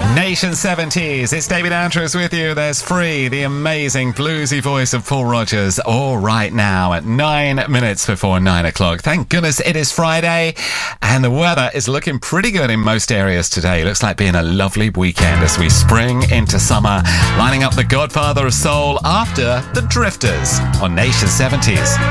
Nation 70s, it's David Andrews with you. There's Free, the amazing bluesy voice of Paul Rodgers, all right now at 9 minutes before 9 o'clock. Thank goodness it is Friday and the weather is looking pretty good in most areas today. Looks like being a lovely weekend as we spring into summer, lining up the Godfather of Soul after the Drifters on Nation 70s.